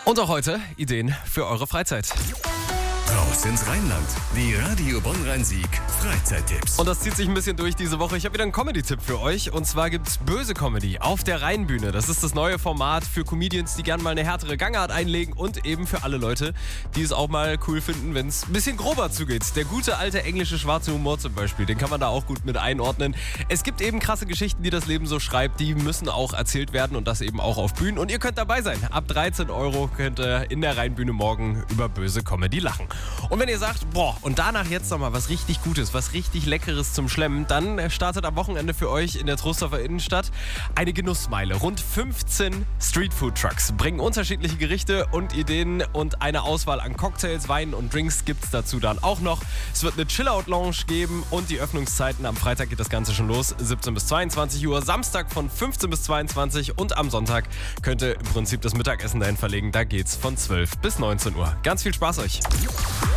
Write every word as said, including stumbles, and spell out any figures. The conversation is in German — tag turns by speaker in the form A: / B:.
A: Und auch heute Ideen für eure Freizeit.
B: Raus ins Rheinland. Die Radio Bonn-Rhein-Sieg Freizeittipps.
A: Und das zieht sich ein bisschen durch diese Woche. Ich habe wieder einen Comedy-Tipp für euch. Und zwar gibt's Böse Comedy auf der Rheinbühne. Das ist das neue Format für Comedians, die gerne mal eine härtere Gangart einlegen. Und eben für alle Leute, die es auch mal cool finden, wenn es ein bisschen grober zugeht. Der gute alte englische schwarze Humor zum Beispiel, den kann man da auch gut mit einordnen. Es gibt eben krasse Geschichten, die das Leben so schreibt. Die müssen auch erzählt werden und das eben auch auf Bühnen. Und ihr könnt dabei sein. Ab dreizehn Euro könnt ihr in der Rheinbühne morgen über böse Comedy lachen. Und wenn ihr sagt, boah, und danach jetzt nochmal was richtig Gutes, was richtig Leckeres zum Schlemmen, dann startet am Wochenende für euch in der Trostorfer Innenstadt eine Genussmeile. Rund fünfzehn Streetfood-Trucks bringen unterschiedliche Gerichte und Ideen und eine Auswahl an Cocktails, Weinen und Drinks gibt's dazu dann auch noch. Es wird eine Chill-Out-Lounge geben und die Öffnungszeiten am Freitag geht das Ganze schon los, siebzehn bis zweiundzwanzig Uhr, Samstag von fünfzehn bis zweiundzwanzig und am Sonntag könnt ihr im Prinzip das Mittagessen dahin verlegen. Da geht's von zwölf bis neunzehn Uhr. Ganz viel Spaß euch!